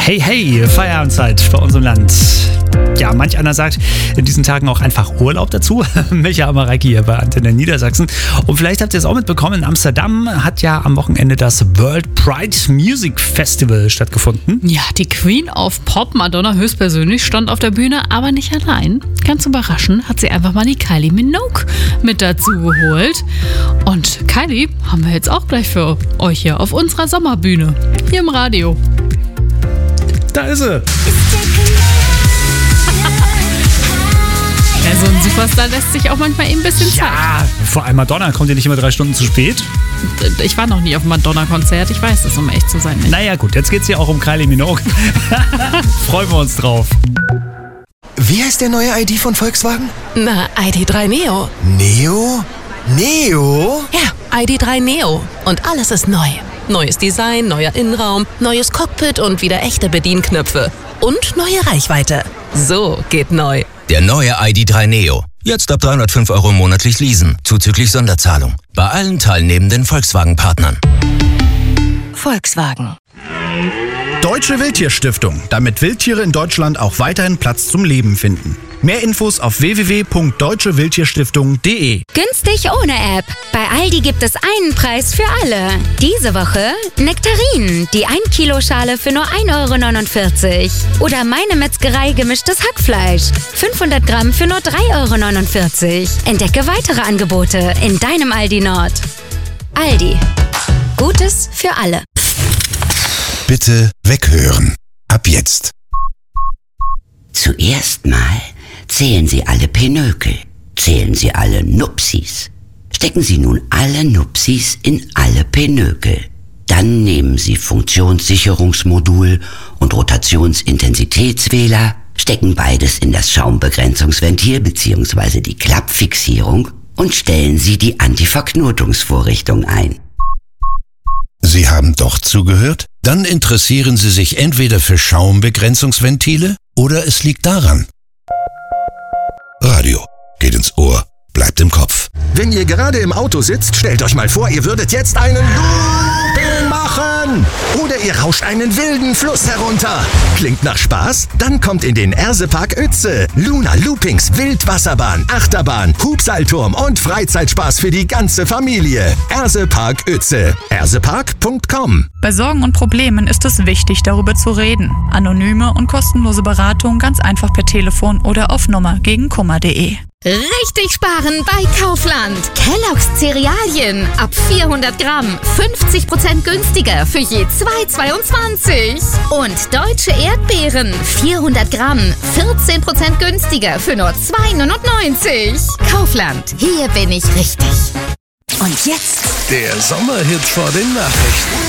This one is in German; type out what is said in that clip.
Hey, hey, Feierabendzeit bei uns im Land. Ja, manch einer sagt in diesen Tagen auch einfach Urlaub dazu. Micha Amareiki hier bei Antenne Niedersachsen. Und vielleicht habt ihr es auch mitbekommen, in Amsterdam hat ja am Wochenende das World Pride Music Festival stattgefunden. Ja, die Queen of Pop, Madonna höchstpersönlich, stand auf der Bühne, aber nicht allein. Ganz überraschend hat sie einfach mal die Kylie Minogue mit dazu geholt. Und Kylie haben wir jetzt auch gleich für euch hier auf unserer Sommerbühne, hier im Radio. Da ist sie. Ja, so ein Superstar lässt sich auch manchmal ein bisschen Zeit. Ja, vor allem Madonna kommt ja nicht immer 3 Stunden zu spät. Ich war noch nie auf einem Madonna-Konzert, ich weiß das, um echt zu sein. Nicht. Naja gut, jetzt geht's hier auch um Kylie Minogue. Freuen wir uns drauf. Wie heißt der neue ID von Volkswagen? Na, ID.3 Neo. Neo? Neo? Ja, ID.3 Neo. Und alles ist neu. Neues Design, neuer Innenraum, neues Cockpit und wieder echte Bedienknöpfe. Und neue Reichweite. So geht neu. Der neue ID.3 Neo. Jetzt ab 305 € monatlich leasen, zuzüglich Sonderzahlung. Bei allen teilnehmenden Volkswagen-Partnern. Volkswagen. Deutsche Wildtierstiftung, damit Wildtiere in Deutschland auch weiterhin Platz zum Leben finden. Mehr Infos auf www.deutschewildtierstiftung.de. Günstig ohne App. Bei Aldi gibt es einen Preis für alle. Diese Woche Nektarinen, die 1 Kilo Schale für nur 1,49 €. Oder Meine Metzgerei gemischtes Hackfleisch, 500 Gramm für nur 3,49 €. Entdecke weitere Angebote in deinem Aldi Nord. Aldi. Gutes für alle. Bitte weghören. Ab jetzt. Zuerst mal zählen Sie alle Pinökel. Zählen Sie alle Nupsis. Stecken Sie nun alle Nupsis in alle Pinökel. Dann nehmen Sie Funktionssicherungsmodul und Rotationsintensitätswähler, stecken beides in das Schaumbegrenzungsventil bzw. die Klappfixierung und stellen Sie die Antiverknotungsvorrichtung ein. Sie haben doch zugehört? Dann interessieren Sie sich entweder für Schaumbegrenzungsventile oder es liegt daran. Radio geht ins Ohr, bleibt im Kopf. Wenn ihr gerade im Auto sitzt, stellt euch mal vor, ihr würdet jetzt einen Looping machen. Oder ihr rauscht einen wilden Fluss herunter. Klingt nach Spaß? Dann kommt in den Ersepark Uetze. Luna Loopings, Wildwasserbahn, Achterbahn, Hubseilturm und Freizeitspaß für die ganze Familie. Ersepark Uetze. ersepark.com. Bei Sorgen und Problemen ist es wichtig, darüber zu reden. Anonyme und kostenlose Beratung ganz einfach per Telefon oder auf nummer-gegen-kummer.de. Richtig sparen bei Kaufland. Kellogg's Cerealien ab 400 Gramm 50% günstiger für je 2,22. Und Deutsche Erdbeeren 400 Gramm 14% günstiger für nur 2,99. Kaufland, hier bin ich richtig. Und jetzt Der Sommerhit vor den Nachrichten.